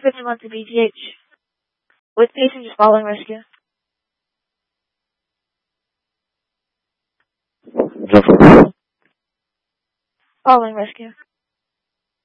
51 to BTH. With passengers following rescue. Jump. Following rescue.